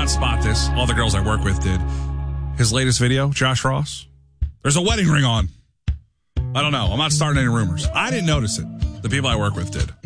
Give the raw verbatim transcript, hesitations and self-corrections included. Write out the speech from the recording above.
not spot this. All the girls I work with did. His latest video, Josh Ross. There's a wedding ring on. I don't know. I'm not starting any rumors. I didn't notice it. The people I work with did.